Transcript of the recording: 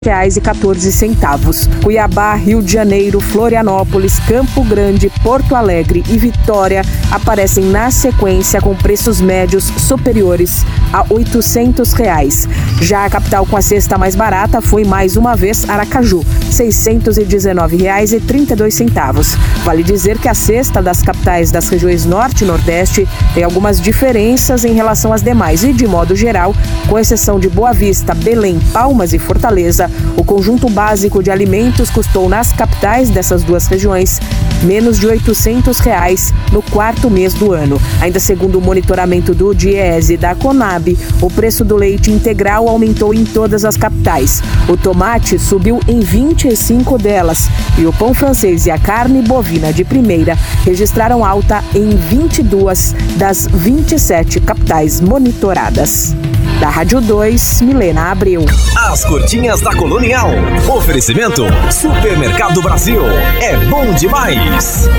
R$7,14. Cuiabá, Rio de Janeiro, Florianópolis, Campo Grande, Porto Alegre e Vitória aparecem na sequência com preços médios superiores a R$800. Já a capital com a cesta mais barata foi mais uma vez Aracaju, R$ 619,32. Vale dizer que a cesta das capitais das regiões Norte e Nordeste tem algumas diferenças em relação às demais e, de modo geral, com exceção de Boa Vista, Belém, Palmas e Fortaleza, o conjunto básico de alimentos custou nas capitais dessas duas regiões menos de R$800 no quarto mês do ano. Ainda segundo o monitoramento do DIEESE e da Conab, o preço do leite integral aumentou em todas as capitais. O tomate subiu em 25 delas e o pão francês e a carne bovina de primeira registraram alta em 22 das 27 capitais monitoradas. Da Rádio 2, Milena Abreu. As curtinhas da Colonial. Oferecimento Supermercado Brasil. É bom demais.